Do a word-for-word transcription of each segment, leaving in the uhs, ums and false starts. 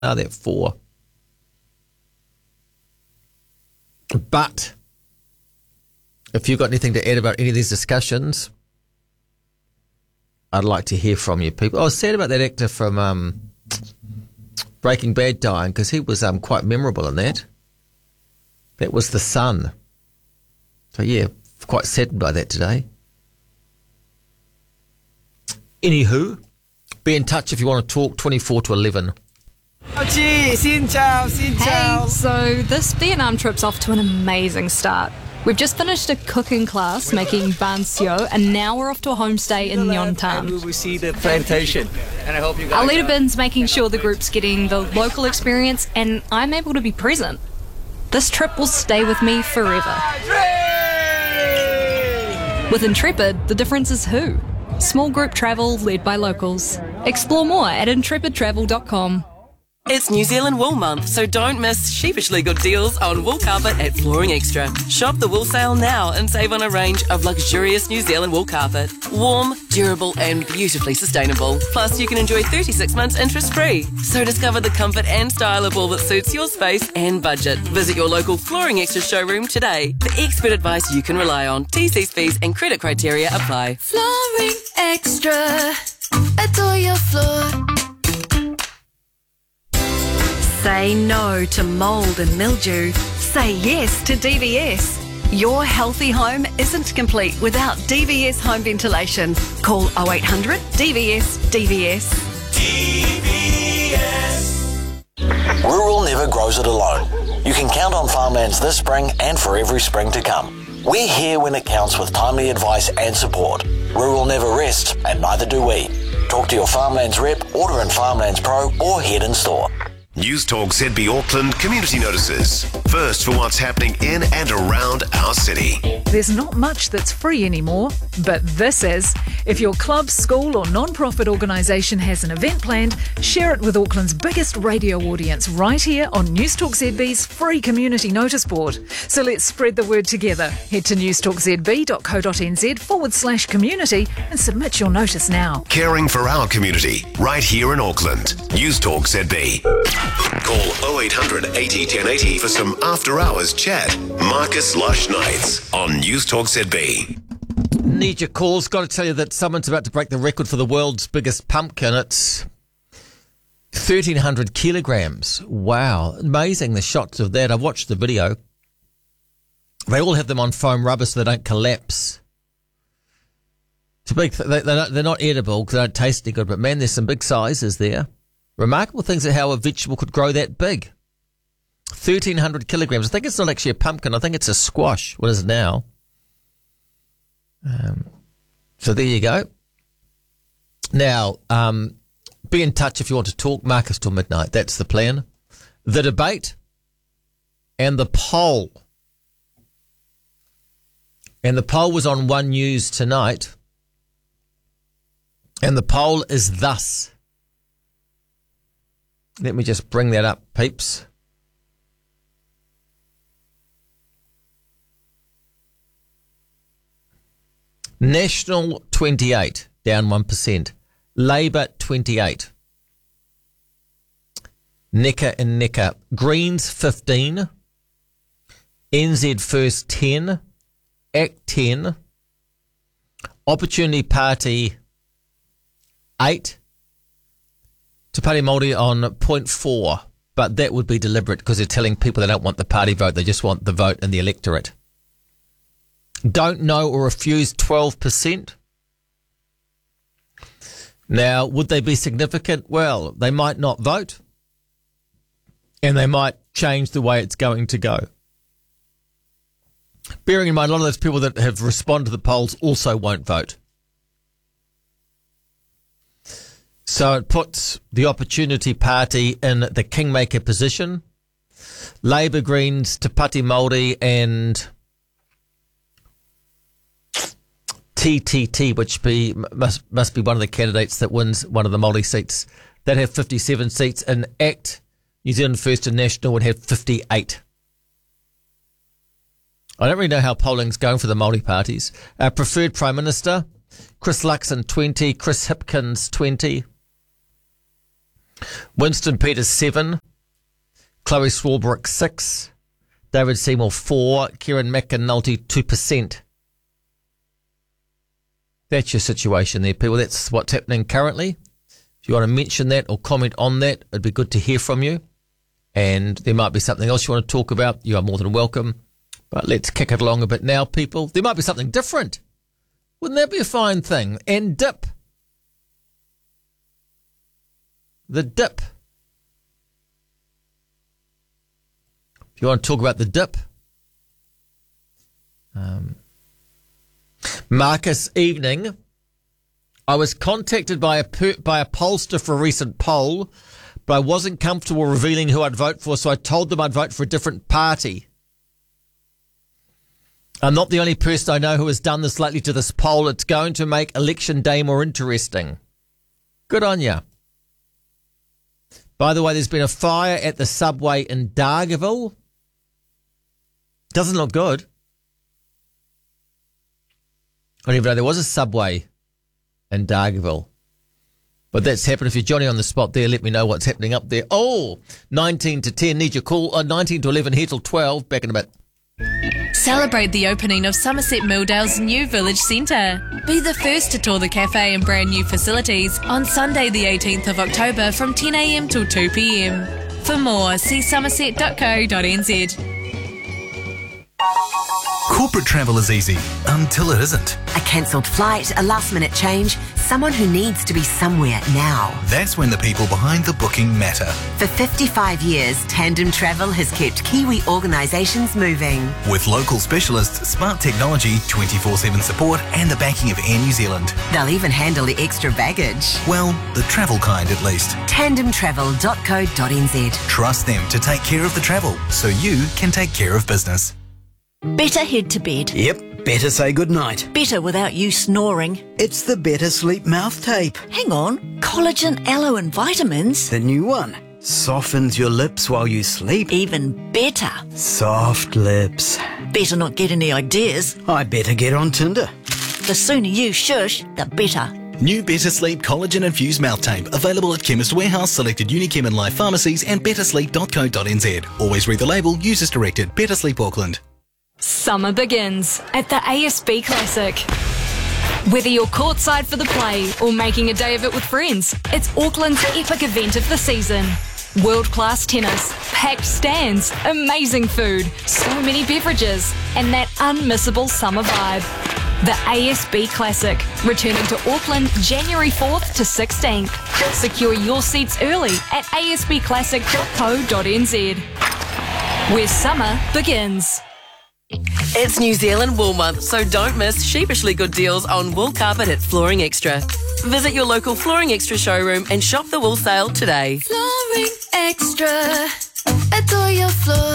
Are there four? But if you've got anything to add about any of these discussions, I'd like to hear from you people. I was sad about that actor from um, Breaking Bad dying because he was um, quite memorable in that. That was the son. So yeah, quite saddened by that today. Anywho, be in touch if you want to talk, twenty-four to eleven. Hey, so this Vietnam trip's off to an amazing start. We've just finished a cooking class making ban sio, and now we're off to a homestay in Nhon Tam. We see the plantation, and I hope you guys. Our leader Ben's making sure the group's getting the local experience, and I'm able to be present. This trip will stay with me forever. With Intrepid, the difference is who. Small group travel led by locals. Explore more at intrepid travel dot com. It's New Zealand Wool Month, so don't miss sheepishly good deals on wool carpet at Flooring Extra. Shop the wool sale now and save on a range of luxurious New Zealand wool carpet. Warm, durable and beautifully sustainable. Plus you can enjoy thirty-six months interest free. So discover the comfort and style of wool that suits your space and budget. Visit your local Flooring Extra showroom today for expert advice you can rely on. T Cs, fees and credit criteria apply. Flooring Extra. Adore your floor. Say no to mould and mildew. Say yes to D V S. Your healthy home isn't complete without D V S home ventilation. Call oh eight hundred D V S D V S. D V S. Rural never grows it alone. You can count on Farmlands this spring and for every spring to come. We're here when it counts with timely advice and support. Rural never rests, and neither do we. Talk to your Farmlands rep, order in Farmlands Pro, or head in store. News Talk Z B Auckland community notices. First for what's happening in and around our city. There's not much that's free anymore, but this is. If your club, school or non-profit organisation has an event planned, share it with Auckland's biggest radio audience right here on News Talk Z B's free community notice board. So let's spread the word together. Head to newstalkzb.co.nz forward slash community and submit your notice now. Caring for our community right here in Auckland. News Talk Z B. Call oh eight hundred eighty ten eighty for some after-hours chat. Marcus Lush Nights on News Talk Z B. Need your calls. Got to tell you that someone's about to break the record for the world's biggest pumpkin. It's thirteen hundred kilograms. Wow. Amazing, the shots of that. I've watched the video. They all have them on foam rubber so they don't collapse. It's a big th- they, they're, not, they're not edible because they don't taste any good, but man, there's some big sizes there. Remarkable things at how a vegetable could grow that big. thirteen hundred kilograms. I think it's not actually a pumpkin. I think it's a squash. What is it now? Um, so there you go. Now, um, be in touch if you want to talk. Marcus till midnight. That's the plan. The debate and the poll. And the poll was on One News tonight. And the poll is thus. Let me just bring that up, peeps. National twenty-eight, down one percent. Labour twenty-eight. Necker and Necker. Greens fifteen. N Z First ten. Act ten. Opportunity Party eight. Te Pāti Māori on zero point four, but that would be deliberate because they're telling people they don't want the party vote, they just want the vote in the electorate. Don't know or refuse twelve percent. Now, would they be significant? Well, they might not vote, and they might change the way it's going to go. Bearing in mind, a lot of those people that have responded to the polls also won't vote. So it puts the Opportunity Party in the kingmaker position. Labour, Greens, Te Pāti Māori and T T T, which be must must be one of the candidates that wins one of the Māori seats. They'd have fifty-seven seats. And ACT, New Zealand First and National, would have fifty-eight. I don't really know how polling's going for the Māori parties. Uh, preferred Prime Minister, Chris Luxon twenty, Chris Hipkins twenty. Winston Peters, seven. Chloe Swarbrick, six. David Seymour, four. Kieran McAnulty, two percent. That's your situation there, people. That's what's happening currently. If you want to mention that or comment on that, it'd be good to hear from you. And there might be something else you want to talk about. You are more than welcome. But let's kick it along a bit now, people. There might be something different. Wouldn't that be a fine thing? And dip. The dip. If you want to talk about the dip. Um, Marcus, evening. I was contacted by a per, by a pollster for a recent poll, but I wasn't comfortable revealing who I'd vote for, so I told them I'd vote for a different party. I'm not the only person I know who has done this lately to this poll. It's going to make election day more interesting. Good on ya. By the way, there's been a fire at the subway in Dargaville. Doesn't look good. I didn't even know there was a subway in Dargaville. But that's happened. If you're Johnny on the spot there, let me know what's happening up there. Oh, nineteen to ten, need your call. Uh, nineteen to eleven, here till twelve. Back in a bit. Celebrate the opening of Somerset Milldale's new village centre. Be the first to tour the cafe and brand new facilities on Sunday the eighteenth of October from ten a m till two p m. For more, see somerset dot co dot n z. Corporate travel is easy, until it isn't. A cancelled flight, a last-minute change, someone who needs to be somewhere now. That's when the people behind the booking matter. For fifty-five years, Tandem Travel has kept Kiwi organisations moving. With local specialists, smart technology, twenty-four seven support and the backing of Air New Zealand. They'll even handle the extra baggage. Well, the travel kind at least. tandem travel dot co dot n z. Trust them to take care of the travel, so you can take care of business. Better head to bed. Yep, better say goodnight. Better without you snoring. It's the Better Sleep mouth tape. Hang on, collagen, aloe and vitamins. The new one. Softens your lips while you sleep. Even better. Soft lips. Better not get any ideas. I better get on Tinder. The sooner you shush, the better. New Better Sleep Collagen Infused Mouth Tape. Available at Chemist Warehouse, selected Unichem and Life pharmacies and better sleep dot co dot n z. Always read the label. Use as directed. Better Sleep Auckland. Summer begins at the A S B Classic. Whether you're courtside for the play or making a day of it with friends, it's Auckland's epic event of the season. World-class tennis, packed stands, amazing food, so many beverages, and that unmissable summer vibe. The A S B Classic, returning to Auckland January fourth to sixteenth. Secure your seats early at a s b classic dot co dot n z. Where summer begins. It's New Zealand Wool Month, so don't miss sheepishly good deals on wool carpet at Flooring Extra. Visit your local Flooring Extra showroom and shop the wool sale today. Flooring Extra, adore your floor.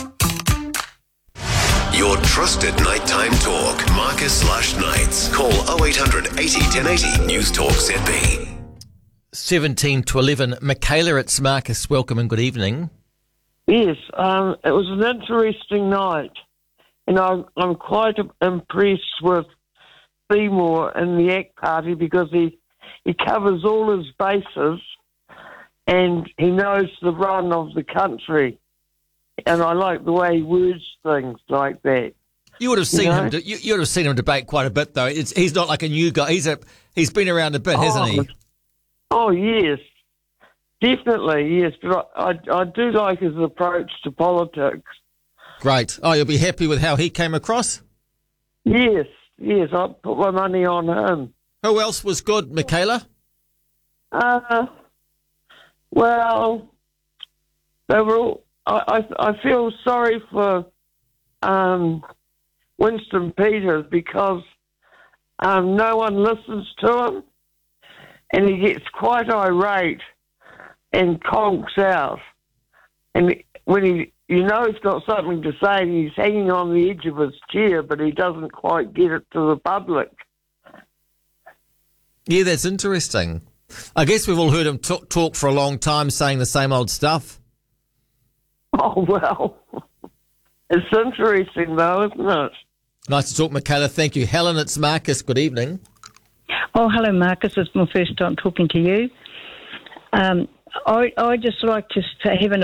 Your trusted nighttime talk. Marcus Lush Nights. Call oh eight hundred eighty ten eighty. News Talk Z B. seventeen to eleven. Michaela, it's Marcus. Welcome and good evening. Yes, um, it was an interesting night. And I'm, I'm quite impressed with Seymour and the ACT Party because he, he covers all his bases and he knows the run of the country. And I like the way he words things like that. You would have seen you know? him. De- you, you would have seen him debate quite a bit, though. It's, he's not like a new guy. He's a he's been around a bit, hasn't he? Oh yes, definitely yes. But I, I I do like his approach to politics. Great. Oh, you'll be happy with how he came across? Yes, yes. I put my money on him. Who else was good, Michaela? Uh, well, they were all. I, I, I feel sorry for um, Winston Peters because um, no one listens to him and he gets quite irate and conks out. And when he, you know he's got something to say and he's hanging on the edge of his chair, but he doesn't quite get it to the public. Yeah, that's interesting. I guess we've all heard him t- talk for a long time saying the same old stuff. Oh, well, it's interesting, though, isn't it? Nice to talk, Michaela. Thank you. Helen, it's Marcus. Good evening. Oh, hello, Marcus. It's my first time talking to you. Um, I, I just like to have an